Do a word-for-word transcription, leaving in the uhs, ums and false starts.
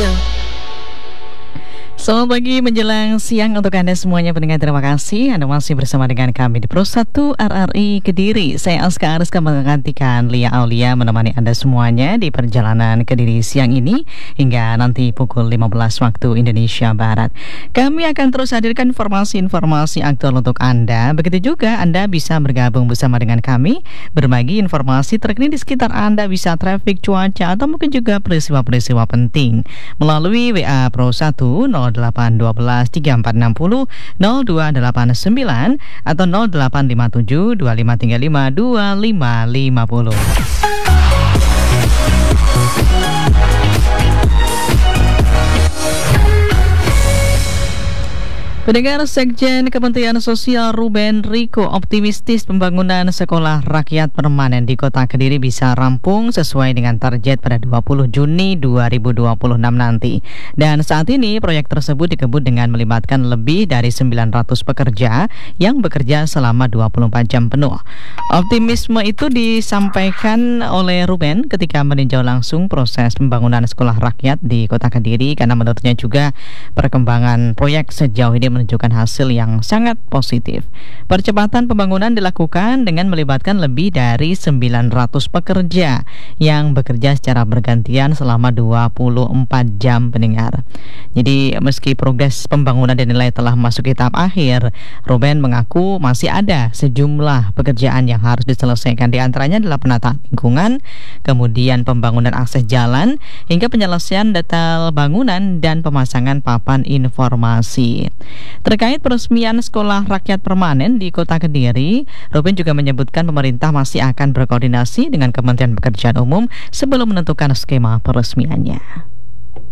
Selamat pagi menjelang siang untuk Anda semuanya pendengar, terima kasih Anda masih bersama dengan kami di Pro satu R R I Kediri. Saya Aska Ariska menggantikan Lia Aulia menemani Anda semuanya di perjalanan Kediri siang ini hingga nanti pukul lima belas waktu Indonesia Barat. Kami akan terus hadirkan informasi-informasi aktual untuk Anda. Begitu juga Anda bisa bergabung bersama dengan kami, berbagi informasi terkini di sekitar Anda, bisa traffic, cuaca, atau mungkin juga peristiwa-peristiwa penting melalui W A Pro satu nol delapan satu dua tiga empat enam nol nol dua delapan sembilan atau nol delapan lima tujuh dua lima tiga lima dua lima lima nol. Pendengar, Sekjen Kementerian Sosial Ruben Riko optimistis pembangunan sekolah rakyat permanen di Kota Kediri bisa rampung sesuai dengan target pada dua puluh Juni dua ribu dua puluh enam nanti. Dan saat ini proyek tersebut dikebut dengan melibatkan lebih dari sembilan ratus pekerja yang bekerja selama dua puluh empat jam penuh. Optimisme itu disampaikan oleh Ruben ketika meninjau langsung proses pembangunan sekolah rakyat di Kota Kediri, karena menurutnya juga perkembangan proyek sejauh ini menunjukkan hasil yang sangat positif. Percepatan pembangunan dilakukan dengan melibatkan lebih dari sembilan ratus pekerja yang bekerja secara bergantian selama dua puluh empat jam, pendengar. Jadi meski progres pembangunan dinilai telah masuk ke tahap akhir, Ruben mengaku masih ada sejumlah pekerjaan yang harus diselesaikan. Di antaranya adalah penataan lingkungan, kemudian pembangunan akses jalan, hingga penyelesaian detail bangunan dan pemasangan papan informasi. Terkait peresmian sekolah rakyat permanen di Kota Kediri, Ruben juga menyebutkan pemerintah masih akan berkoordinasi dengan Kementerian Pekerjaan Umum sebelum menentukan skema peresmiannya.